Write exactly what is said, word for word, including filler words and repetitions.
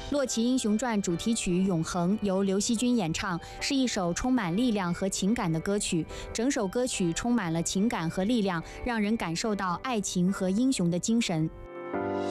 洛奇英雄传》主题曲《永恒》由刘惜君演唱，是一首充满力量和情感的歌曲。整首歌曲充满了情感和力量，让人感受到爱情和英雄的精神。